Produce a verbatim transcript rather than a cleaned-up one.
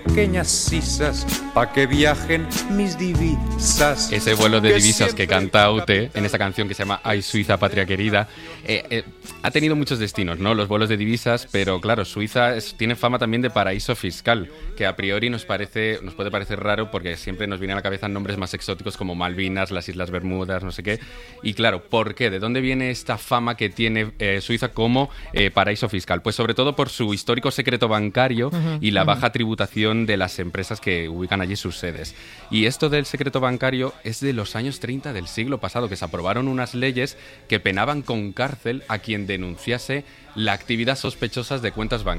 pequeñas sisas pa' que viajen mis divisas. Ese vuelo de divisas que canta Aute en esa canción que se llama Ay Suiza, patria querida, eh, eh, ha tenido muchos destinos, ¿no? Los vuelos de divisas, pero claro, Suiza es, tiene fama también de paraíso fiscal, que a priori nos parece, nos puede parecer raro porque siempre nos vienen a la cabeza nombres más exóticos como Malvinas, las Islas Bermudas, no sé qué. Y claro, ¿por qué? ¿De dónde viene esta fama que tiene eh, Suiza como eh, paraíso fiscal? Pues sobre todo por su histórico secreto bancario uh-huh, y la uh-huh. baja tributación de las empresas que ubican allí sus sedes. Y esto del secreto bancario es de los años treinta del siglo pasado, que se aprobaron unas leyes que penaban con cárcel a quien denunciase la actividad sospechosa de cuentas bancarias.